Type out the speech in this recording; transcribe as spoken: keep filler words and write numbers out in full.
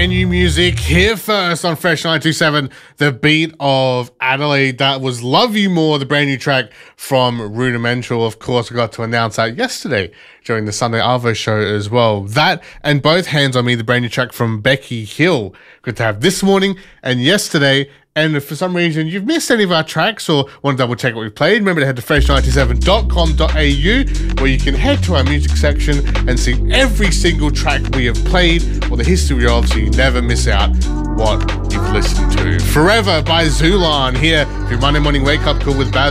brand new music here first on Fresh nine two seven. The beat of Adelaide. That was Love You More, the brand new track from Rudimental. Of course, I got to announce that yesterday during the Sunday Arvo show as well. That and Both Hands on Me, the brand new track from Becky Hill. Good to have this morning and yesterday. And if for some reason you've missed any of our tracks or want to double check what we've played, remember to head to fresh nine two seven dot com dot a u where you can head to our music section and see every single track we have played or the history of, so you never miss out what you've listened to. Forever by Zulan here for your Monday morning wake up call with Baz.